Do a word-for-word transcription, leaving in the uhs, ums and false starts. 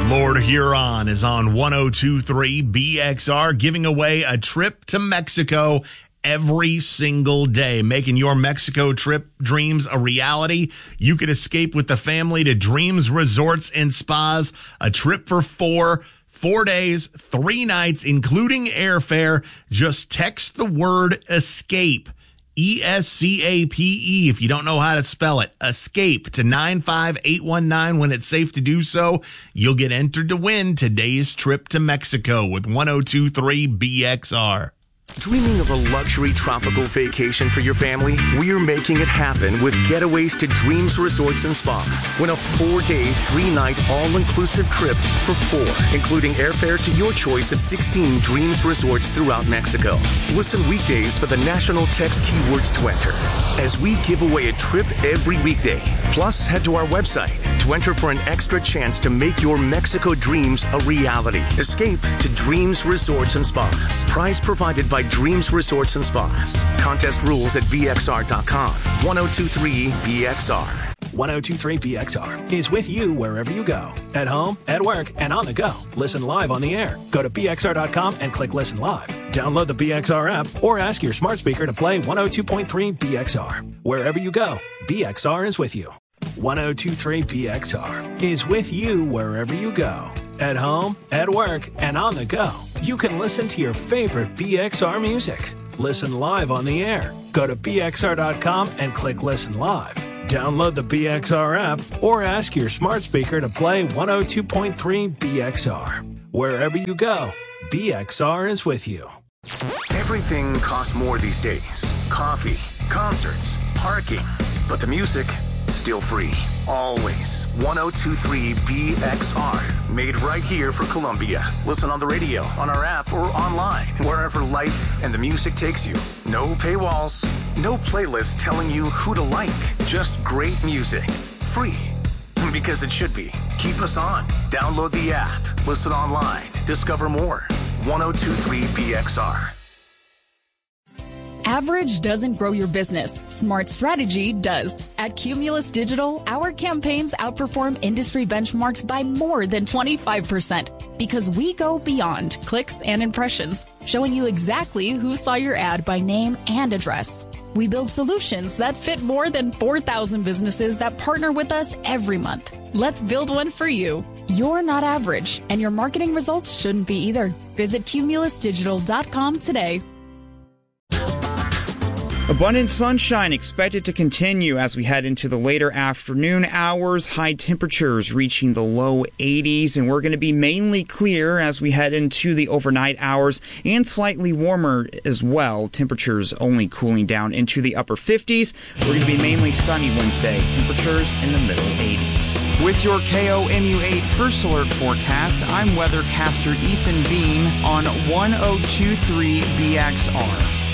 Lord Huron is on one oh two point three B X R, giving away a trip to Mexico every single day, making your Mexico trip dreams a reality. You could escape with the family to Dreams Resorts and Spas, a trip for four, four days, three nights, including airfare. Just text the word escape, E S C A P E, if you don't know how to spell it, escape, to nine five eight one nine when it's safe to do so. You'll get entered to win today's trip to Mexico with one oh two point three B X R. Dreaming of a luxury tropical vacation for your family? We're making it happen with Getaways to Dreams Resorts and Spas. Win a four-day, three-night, all-inclusive trip for four, including airfare to your choice at sixteen Dreams Resorts throughout Mexico. Listen weekdays for the national text keywords to enter, as we give away a trip every weekday. Plus, head to our website to enter for an extra chance to make your Mexico dreams a reality. Escape to Dreams Resorts and Spas. Prize provided by Dreams Resorts and Spas. Contest rules at V X R dot com. one oh two point three B X R. one oh two point three B X R is with you wherever you go. At home, at work, and on the go. Listen live on the air. Go to B X R dot com and click Listen Live. Download the B X R app or ask your smart speaker to play one oh two point three B X R. Wherever you go, B X R is with you. one oh two point three B X R is with you wherever you go. At home, at work, and on the go. You can listen to your favorite B X R music. Listen live on the air. Go to B X R dot com and click Listen Live. Download the B X R app or ask your smart speaker to play one oh two point three B X R. Wherever you go, B X R is with you. Everything costs more these days. Coffee, concerts, parking. But the music, still free. Always. one oh two point three B X R. Made right here for Columbia. Listen on the radio, on our app, or online. Wherever life and the music takes you. No paywalls. No playlist telling you who to like. Just great music. Free. Because it should be. Keep us on. Download the app. Listen online. Discover more. one oh two point three B X R. Average doesn't grow your business. Smart strategy does. At Cumulus Digital, our campaigns outperform industry benchmarks by more than twenty-five percent because we go beyond clicks and impressions, showing you exactly who saw your ad by name and address. We build solutions that fit more than four thousand businesses that partner with us every month. Let's build one for you. You're not average, and your marketing results shouldn't be either. Visit cumulus digital dot com today. Abundant sunshine expected to continue as we head into the later afternoon hours. High temperatures reaching the low eighties, and we're going to be mainly clear as we head into the overnight hours and slightly warmer as well. Temperatures only cooling down into the upper fifties. We're going to be mainly sunny Wednesday. Temperatures in the middle eighties. With your K O M U eight First Alert forecast, I'm weathercaster Ethan Bean on one oh two point three B X R.